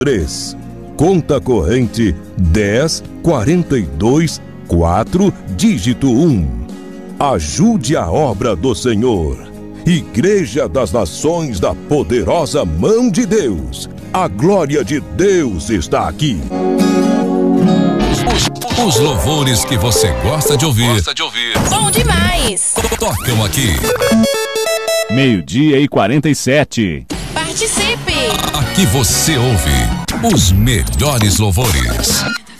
3. Conta corrente 104224, dígito 1. Ajude a obra do Senhor. Igreja das Nações da Poderosa Mão de Deus. A glória de Deus está aqui. Os louvores que você gosta de ouvir. Bom demais! Tocam aqui. 12:47. Participe! Aqui você ouve os melhores louvores.